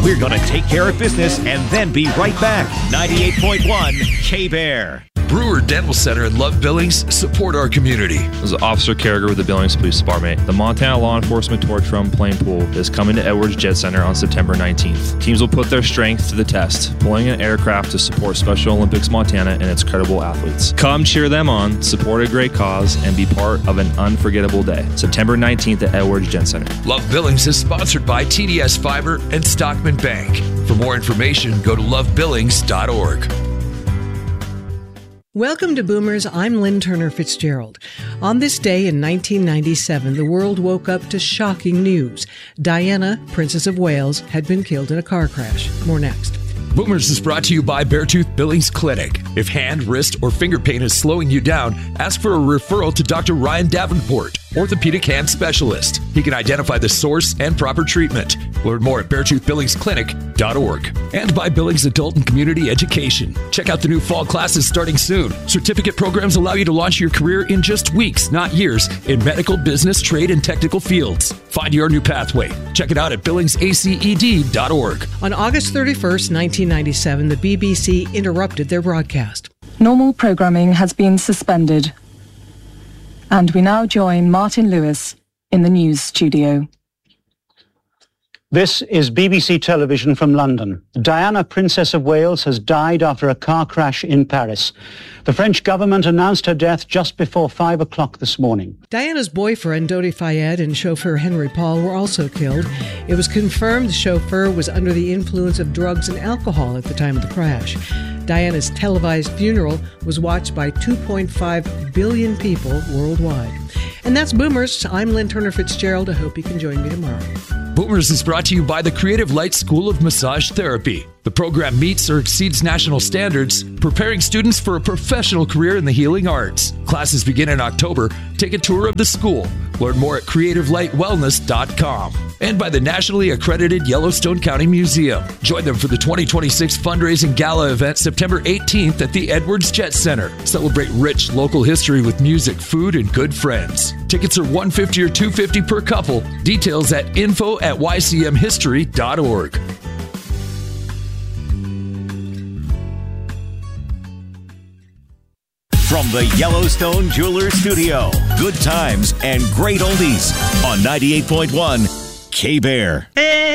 We're going to take care of business and then be right back. 98.1 K-Bear. Brewer Dental Center and Love Billings support our community. As Officer Carriger with the Billings Police Department, the Montana Law Enforcement Torch Run Plane Pool is coming to Edwards Jet Center on September 19th. Teams will put their strength to the test, pulling an aircraft to support Special Olympics Montana and its credible athletes. Come cheer them on, support a great cause, and be part of an unforgettable day. September 19th at Edwards Jet Center. Love Billings is sponsored by TDS Fiber and Stockman Bank. For more information, go to lovebillings.org. Welcome to Boomers. I'm Lynn Turner Fitzgerald. On this day in 1997, the world woke up to shocking news. Diana, Princess of Wales, had been killed in a car crash. More next. Boomers is brought to you by Beartooth Billings Clinic. If hand, wrist, or finger pain is slowing you down, ask for a referral to Dr. Ryan Davenport, orthopedic hand specialist. He can identify the source and proper treatment. Learn more at BeartoothBillingsClinic.org. And by Billings Adult and Community Education. Check out the new fall classes starting soon. Certificate programs allow you to launch your career in just weeks, not years, in medical, business, trade, and technical fields. Find your new pathway. Check it out at BillingsACED.org. On August 31st, 1997, the BBC interrupted their broadcast. Normal programming has been suspended. And we now join Martin Lewis in the news studio. This is BBC Television from London. Diana, Princess of Wales, has died after a car crash in Paris. The French government announced her death just before 5 o'clock this morning. Diana's boyfriend, Dodi Fayed, and chauffeur Henry Paul were also killed. It was confirmed the chauffeur was under the influence of drugs and alcohol at the time of the crash. Diana's televised funeral was watched by 2.5 billion people worldwide. And that's Boomers. I'm Lynn Turner Fitzgerald. I hope you can join me tomorrow. Boomers is brought to you by the Creative Light School of Massage Therapy. The program meets or exceeds national standards, preparing students for a professional career in the healing arts. Classes begin in October. Take a tour of the school. Learn more at creativelightwellness.com. And by the nationally accredited Yellowstone County Museum. Join them for the 2026 fundraising gala event September 18th at the Edwards Jet Center. Celebrate rich local history with music, food, and good friends. Tickets are $150 or $250 per couple. Details at info@ycmhistory.org. From the Yellowstone Jewelers Studio, good times and great oldies on 98.1 K-Bear.